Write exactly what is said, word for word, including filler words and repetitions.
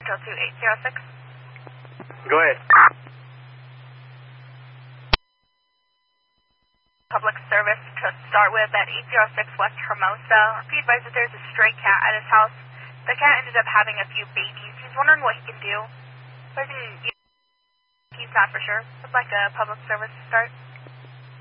two eight zero six. Go ahead. Public service to start with at eight zero six West Hermosa. Be advised that there's a stray cat at his house. The cat ended up having a few babies. He's wondering what he can do. But he's not for sure. Would like a public service to start.